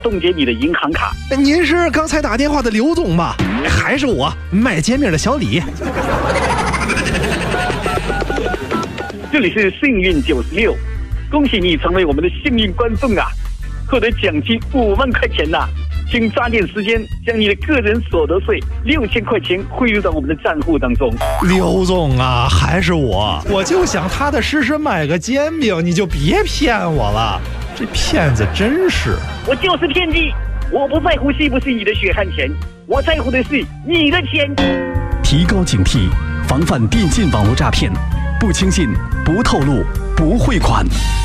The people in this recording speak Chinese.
冻结你的银行卡。 您是刚才打电话的刘总吧？还是我卖煎饼的小李？ 这里是幸运96，恭喜你成为我们的幸运观众啊，获得奖金5万块钱呐！请抓紧时间将你的个人所得税6000块钱汇入到我们的账户当中。 刘总啊，还是我就想踏踏实实买个煎饼，你就别骗我了，这骗子真是！ 我就是骗子，我不在乎是不是你的血汗钱，我在乎的是你的钱。 提高警惕，防范电信网络诈骗，不轻信，不透露，不汇款。